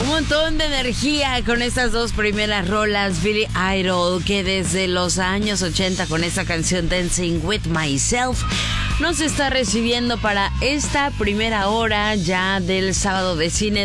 Un montón de energía con estas dos primeras rolas. Billy Idol, que desde los años 80 con esta canción Dancing With Myself nos está recibiendo para esta primera hora ya del sábado de cine,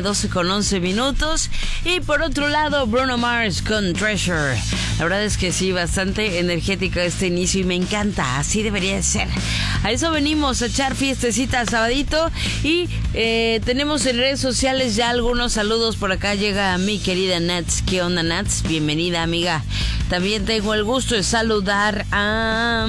12:11. Y por otro lado, Bruno Mars con Treasure. La verdad es que sí, bastante energético este inicio y me encanta, así debería de ser. A eso venimos, a echar fiestecita sabadito. Y tenemos en redes sociales ya algunos saludos. Por acá llega mi querida Nats. ¿Qué onda, Nats? Bienvenida, amiga. También tengo el gusto de saludar a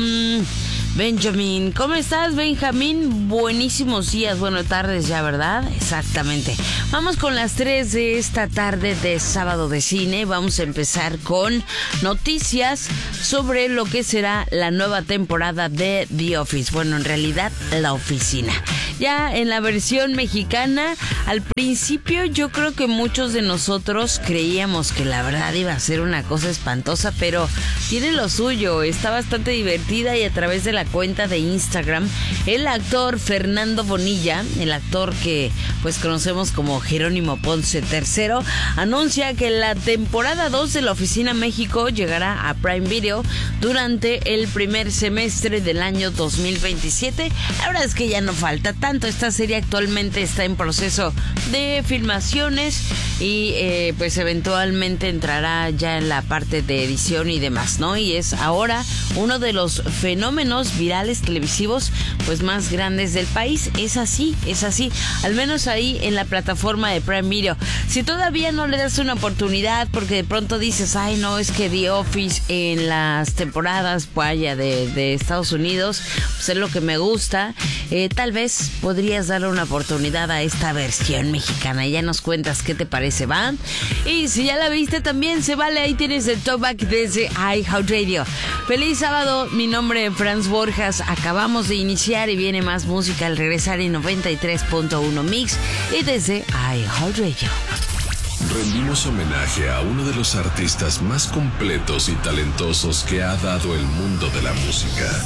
Benjamin. ¿Cómo estás, Benjamín? Buenísimos días, buenas tardes ya, ¿verdad? Exactamente. Vamos con las 3 de esta tarde de sábado de cine. Vamos a empezar con noticias sobre lo que será la nueva temporada de The Office. Bueno, en realidad, La Oficina. Ya en la versión mexicana, al principio yo creo que muchos de nosotros creíamos que la verdad iba a ser una cosa espantosa, pero tiene lo suyo, está bastante divertida. Y a través de la cuenta de Instagram, el actor Fernando Bonilla, el actor que pues conocemos como Jerónimo Ponce III, anuncia que la temporada 2 de La Oficina México llegará a Prime Video durante el primer semestre del año 2027. La verdad es que ya no falta tanto. Esta serie actualmente está en proceso de filmaciones y pues eventualmente entrará ya en la parte de edición y demás, ¿no? Y es ahora uno de los fenómenos virales televisivos pues más grandes del país. Es así, al menos ahí en la plataforma de Prime Video. Si todavía no le das una oportunidad porque de pronto dices, ay no, es que The Office en las temporadas vaya de Estados Unidos pues es lo que me gusta, tal vez podrías darle una oportunidad a esta versión mexicana. Ya nos cuentas qué te parece, ¿va? Y si ya la viste también se vale, ahí tienes el Talkback desde iHeartRadio. Feliz sábado, mi nombre es Franz Borjas. Acabamos de iniciar y viene más música al regresar en 93.1 Mix y desde iHeartRadio. Rendimos homenaje a uno de los artistas más completos y talentosos que ha dado el mundo de la música.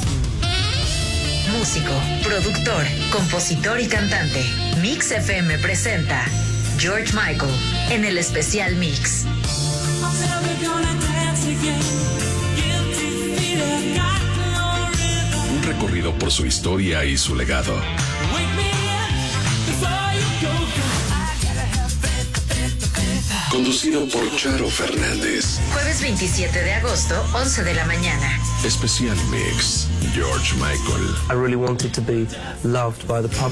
Músico, productor, compositor y cantante. Mix FM presenta George Michael en el especial Mix. Un recorrido por su historia y su legado. Conducido por Charo Fernández. Jueves 27 de agosto, 11 de la mañana. Especial Mix, George Michael. I really wanted to be loved by the public.